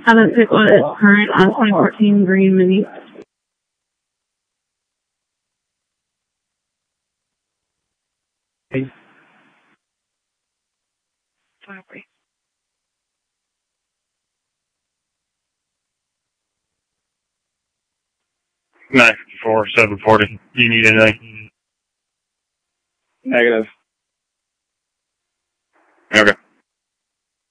Have a pick what is current on 2014 Green Mini. Sorry. 954, 740. Do you need anything? Negative. Okay.